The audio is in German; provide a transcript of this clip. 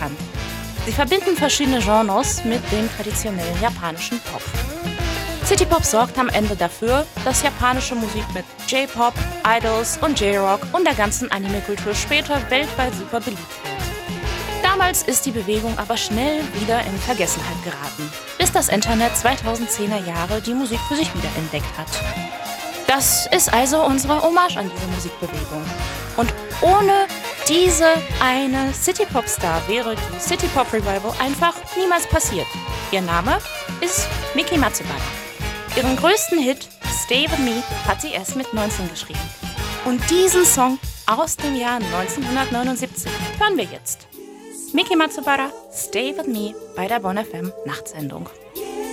bekannt. Sie verbinden verschiedene Genres mit dem traditionellen japanischen Pop. City-Pop sorgt am Ende dafür, dass japanische Musik mit J-Pop, Idols und J-Rock und der ganzen Anime-Kultur später weltweit super beliebt wird. Damals ist die Bewegung aber schnell wieder in Vergessenheit geraten, bis das Internet 2010er Jahre die Musik für sich wiederentdeckt hat. Das ist also unsere Hommage an diese Musikbewegung. Und ohne diese eine City-Pop-Star wäre die City-Pop-Revival einfach niemals passiert. Ihr Name ist Miki Matsubara. Ihren größten Hit, Stay With Me, hat sie erst mit 19 geschrieben. Und diesen Song aus dem Jahr 1979 hören wir jetzt. Miki Matsubara, Stay With Me bei der Bonn FM Nachtsendung.